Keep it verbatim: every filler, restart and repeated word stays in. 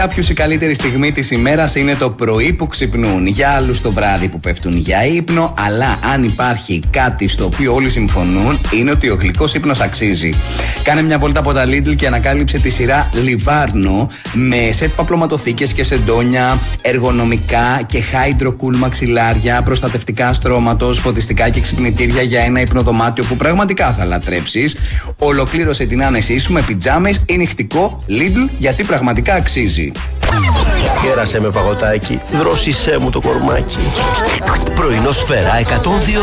Κάποιους η καλύτερη στιγμή της ημέρας είναι το πρωί που ξυπνούν, για άλλους το βράδυ που πέφτουν για ύπνο, αλλά αν υπάρχει κάτι στο οποίο όλοι συμφωνούν είναι ότι ο γλυκός ύπνος αξίζει. Κάνε μια βόλτα από τα Lidl και ανακάλυψε τη σειρά Livarno με σετ παπλωματοθήκες και σεντόνια, εργονομικά και hydro cool μαξιλάρια, προστατευτικά στρώματος, φωτιστικά και ξυπνητήρια για ένα υπνοδωμάτιο που πραγματικά θα λατρέψεις. Ολοκλήρωσε την άνεσή σου με πιτζάμες ή νυχτικό Lidl, γιατί πραγματικά αξίζει. Κέρασε με παγωτάκι, δρόσισέ μου το κορμάκι. Πρωινό Σφαίρα εκατόν δύο.